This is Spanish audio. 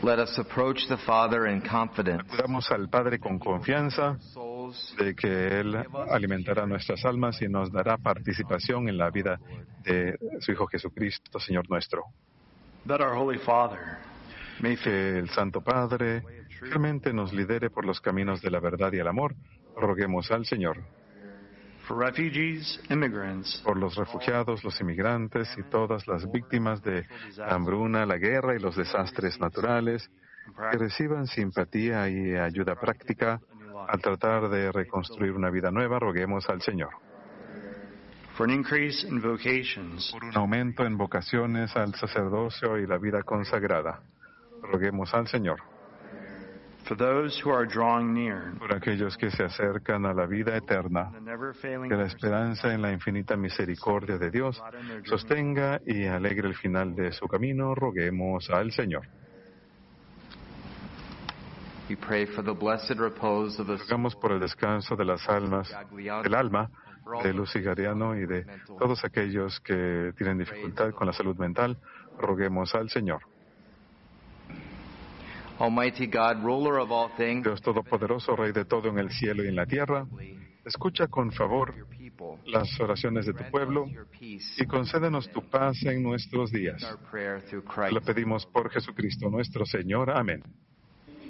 Let us approach the Father in confidence. Acudamos al Padre con confianza de que Él alimentará nuestras almas y nos dará participación en la vida de su Hijo Jesucristo, Señor nuestro. That our Holy Father may Que el Santo Padre realmente nos lidere por los caminos de la verdad y el amor. Roguemos al Señor. for refugees, immigrants, Por los refugiados, los inmigrantes y todas las víctimas de la hambruna, la guerra y los desastres naturales, que reciban simpatía y ayuda práctica al tratar de reconstruir una vida nueva. Roguemos al Señor. for an increase in vocations, Por un aumento en vocaciones al sacerdocio y la vida consagrada. Roguemos al Señor. for those who are drawing near, Por aquellos que se acercan a la vida eterna, the never-failing que la esperanza en la infinita misericordia de Dios sostenga y alegre el final de su camino. Roguemos al Señor. We pray for the blessed repose of the Rogamos por el descanso de las almas, del alma de Lucy Gariano y de todos aquellos que tienen dificultad con la salud mental. Roguemos al Señor. Almighty God, ruler of all things, Dios Todopoderoso, Rey de todo en el cielo y en la tierra, escucha con favor your people. las oraciones de tu pueblo Your peace. y concédenos tu paz en nuestros días. Our prayer through Te Christ. lo pedimos por Jesucristo nuestro Señor. Amén.